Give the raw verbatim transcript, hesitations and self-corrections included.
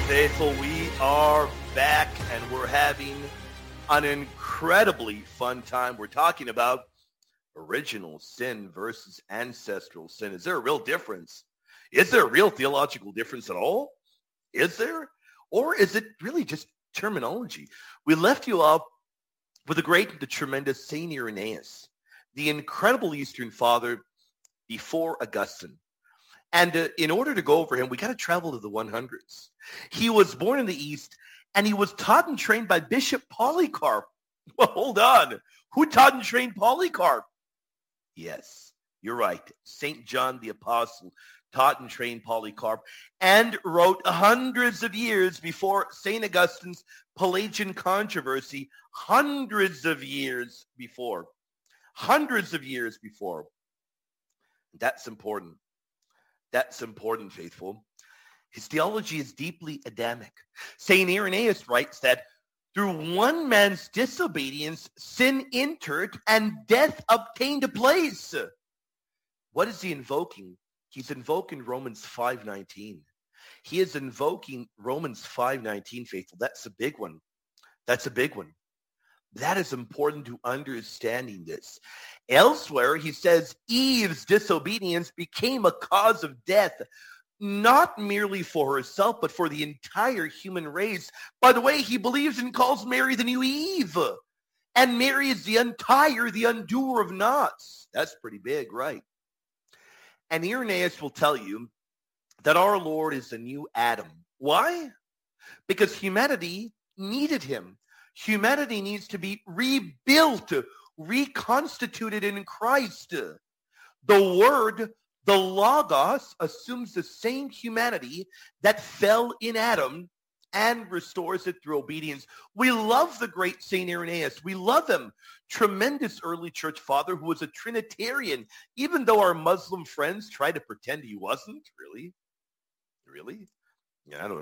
Faithful, we are back and we're having an incredibly fun time. We're talking about original sin versus ancestral sin. Is there a real difference? Is there a real theological difference at all? Is there? Or is it really just terminology? We left you off with the great, the tremendous Saint Irenaeus, the incredible Eastern father before Augustine. And uh, in order to go over him, we got to travel to the one hundreds. He was born in the East, and he was taught and trained by Bishop Polycarp. Well, hold on. Who taught and trained Polycarp? Yes, you're right. Saint John the Apostle taught and trained Polycarp and wrote hundreds of years before Saint Augustine's Pelagian controversy, hundreds of years before. Hundreds of years before. That's important. That's important, faithful. His theology is deeply Adamic. Saint Irenaeus writes that through one man's disobedience, sin entered and death obtained a place. What is he invoking? He's invoking Romans five nineteen. He is invoking Romans five nineteen, faithful. That's a big one. That's a big one. That is important to understanding this. Elsewhere, he says Eve's disobedience became a cause of death, not merely for herself, but for the entire human race. By the way, he believes and calls Mary the new Eve. And Mary is the untier, the undoer of knots. That's pretty big, right? And Irenaeus will tell you that our Lord is the new Adam. Why? Because humanity needed him. Humanity needs to be rebuilt, reconstituted in Christ. The Word, the Logos, assumes the same humanity that fell in Adam and restores it through obedience. We love the great Saint Irenaeus. We love him. Tremendous early church father who was a Trinitarian, even though our Muslim friends try to pretend he wasn't. Really? Really? Yeah, I don't know.